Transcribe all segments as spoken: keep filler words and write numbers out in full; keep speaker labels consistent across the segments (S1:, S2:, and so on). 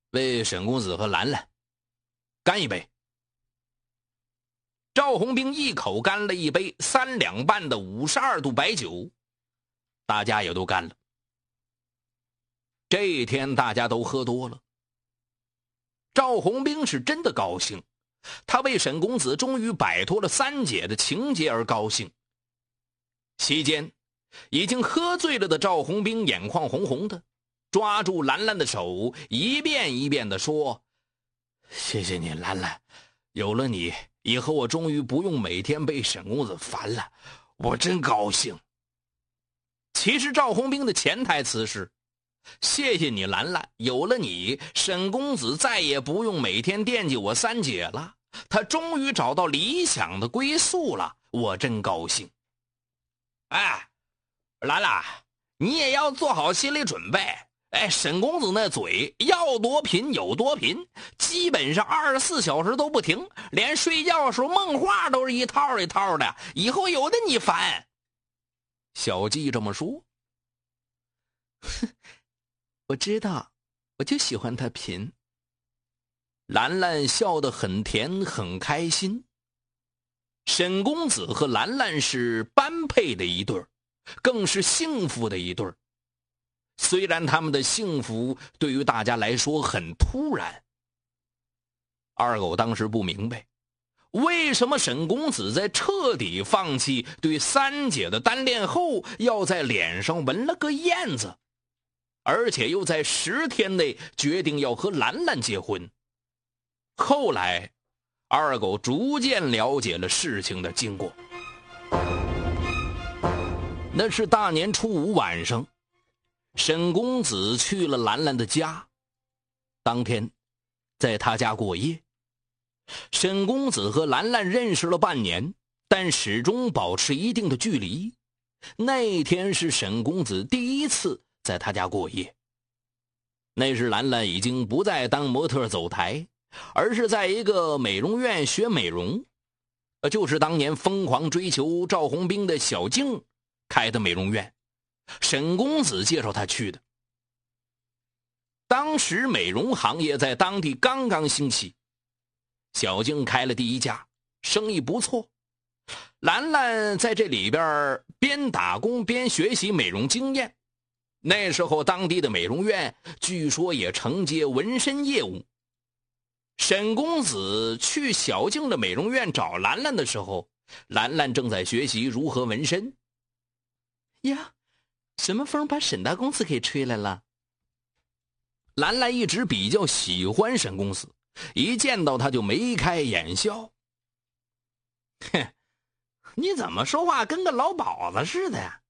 S1: 为沈公子和兰兰干一杯。赵红兵一口干了一杯三两半的五十二度白酒，大家也都干了。这一天大家都喝多了，赵红兵是真的高兴，他为沈公子终于摆脱了三姐的情节而高兴。席间，已经喝醉了的赵红兵眼眶红红的，抓住兰兰的手，一遍一遍地说：谢谢你，兰兰，有了你以后，我终于不用每天被沈公子烦了，我真高兴。其实赵红兵的潜台词是：谢谢你，兰兰，有了你，沈公子再也不用每天惦记我三姐了，他终于找到理想的归宿了，我真高兴。哎，兰兰，你也要做好心理准备。哎，沈公子那嘴要多贫有多贫，基本上二十四小时都不停，连睡觉的时候梦话都是一套一套的，以后有的你烦。小季这么说。
S2: 哼，我知道，我就喜欢他贫。
S1: 兰兰笑得很甜，很开心。沈公子和兰兰是般配的一对儿，更是幸福的一对儿。虽然他们的幸福对于大家来说很突然。二狗当时不明白，为什么沈公子在彻底放弃对三姐的单恋后，要在脸上纹了个燕子，而且又在十天内决定要和兰兰结婚。后来二狗逐渐了解了事情的经过。那是大年初五晚上，沈公子去了兰兰的家，当天在他家过夜。沈公子和兰兰认识了半年，但始终保持一定的距离。那天是沈公子第一次在他家过夜。那时兰兰已经不再当模特走台，而是在一个美容院学美容，就是当年疯狂追求赵红兵的小静开的美容院，沈公子介绍他去的。当时美容行业在当地刚刚兴起，小静开了第一家，生意不错。兰兰在这里边边打工边学习美容经验。那时候当地的美容院据说也承接纹身业务。沈公子去小静的美容院找兰兰的时候，兰兰正在学习如何纹身。
S2: 呀，什么风把沈大公子给吹来了？
S1: 兰兰一直比较喜欢沈公子，一见到他就眉开眼笑。
S2: 哼，你怎么说话跟个老鸨子似的呀？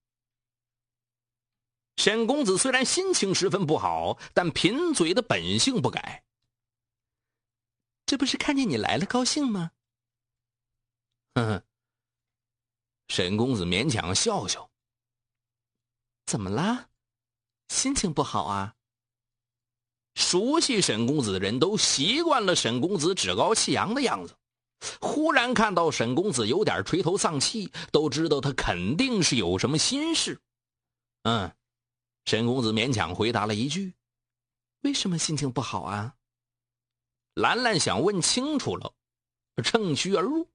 S1: 沈公子虽然心情十分不好，但贫嘴的本性不改。
S2: 这不是看见你来了高兴吗？
S1: 哼哼。沈公子勉强笑笑。
S2: 怎么啦？心情不好啊？
S1: 熟悉沈公子的人都习惯了沈公子趾高气扬的样子，忽然看到沈公子有点垂头丧气，都知道他肯定是有什么心事。嗯，沈公子勉强回答了一句：
S2: 为什么心情不好啊？
S1: 兰兰想问清楚了，趁虚而入。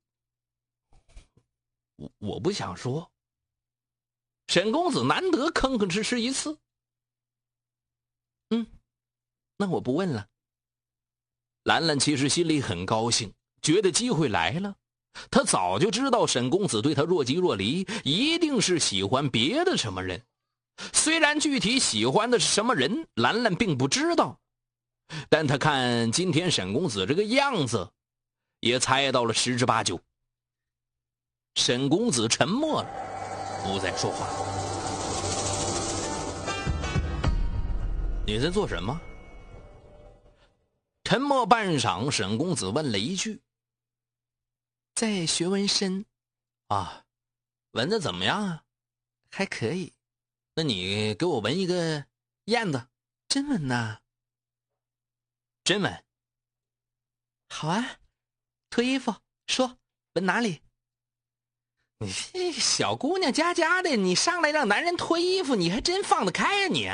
S1: 我我不想说。沈公子难得吭吭哧哧一次。
S2: 嗯，那我不问了。
S1: 兰兰其实心里很高兴，觉得机会来了。她早就知道沈公子对她若即若离，一定是喜欢别的什么人。虽然具体喜欢的是什么人，兰兰并不知道，但她看今天沈公子这个样子，也猜到了十之八九。沈公子沉默了，不再说话。你在做什么？沉默半晌，沈公子问了一句：
S2: 在学纹身。
S1: 啊，纹的怎么样啊？
S2: 还可以。
S1: 那你给我纹一个燕子。
S2: 真纹呐？
S1: 真纹。
S2: 好啊，脱衣服，说纹哪里？
S1: 你小姑娘家家的，你上来让男人脱衣服，你还真放得开啊你？